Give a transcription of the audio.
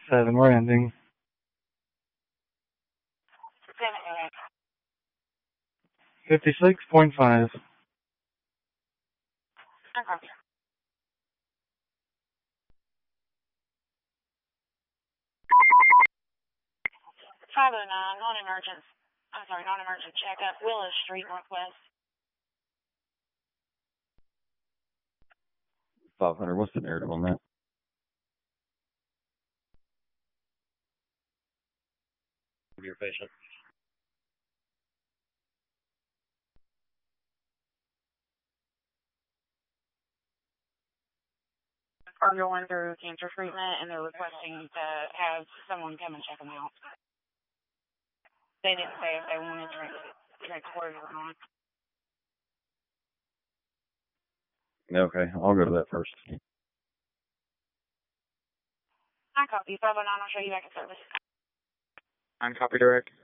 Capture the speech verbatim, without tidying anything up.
seven, we're ending. fifty-six point five. Okay. five oh nine, non-emergent, I'm sorry, non-emergent checkup, Willow Street, Northwest. five hundred, what's the narrative on that? Your patient. Are going through cancer treatment, and they're requesting to have someone come and check them out. They didn't say if they wanted to record or not. Okay, I'll go to that first. I copy. five oh nine, I'll show you back in service. On copy direct.